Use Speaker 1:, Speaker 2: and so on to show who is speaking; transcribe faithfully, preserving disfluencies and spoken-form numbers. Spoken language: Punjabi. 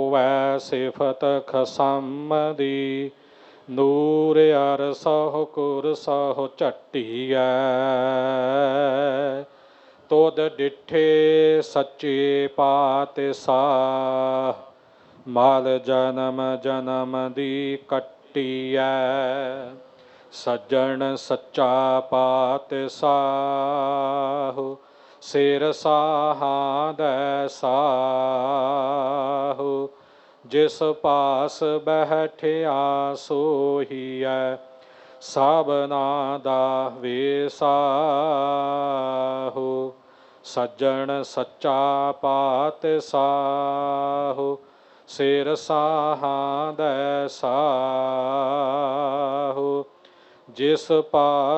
Speaker 1: ਹੋਵੈ ਸਿਫਤ ਖਸਮ ਦੀ। ਨੂਰ ਅਰ ਸਹੁ ਕੁਰ ਸਹੁ ਝੱਟੀਐ। ਤੁਧ ਡਿਠੇ ਸੱਚੇ ਪਾਤਿਸ਼ਾਹ। ਮਲ ਜਨਮ ਜਨਮ ਦੀ ਕੱਟੀਐ। ਸੱਜਣ ਸੱਚਾ ਪਾਤਿਸ਼ਾਹ। ਸਿਰ ਸਾਹਾਂ ਦੈ ਸਾਹੁ। ਜਿਸ ਪਾਸ ਬੈਠਿਆ ਸੋਹੀਐ। ਸਭਨਾ ਦਾ ਵੇਸਾਹੁ। ਸੱਜਣ ਸੱਚਾ ਪਾਤਿਸ਼ਾਹ। ਸਿਰ ਸਾਹਾਂ ਦੈ ਸਾਹੁ। ਜਿਸ ਪਾਸ